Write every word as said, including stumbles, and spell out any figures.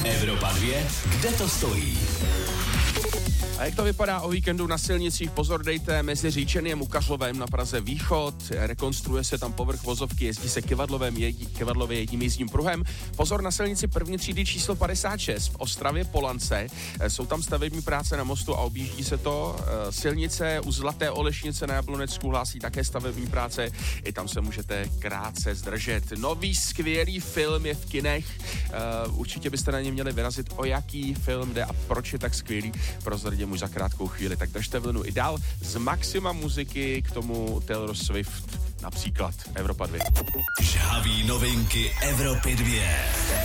Evropa dvě, kde to stojí? A jak to vypadá o víkendu na silnicích? Pozor dejte, mezi Říčenem a Mukařlovem na Praze východ, rekonstruuje se tam povrch vozovky, jezdí se kivadlovým jedí, kivadlově jedním jízdním pruhem. Pozor na silnici první třídy číslo padesát šest v Ostravě Polance, jsou tam stavební práce na mostu a objíždí se to. Silnice u Zlaté Olešnice na Jablonecku hlásí také stavební práce, i tam se můžete krátce zdržet. Nový skvělý film je v kinech, určitě byste na ně měli vyrazit, o jaký film jde a proč je tak skvělý, prozradím už za krátkou chvíli, tak držte vlnu i dál. Z maxima muziky k tomu Taylor Swift, například Evropa dvě. Žhavý novinky Evropy dvě.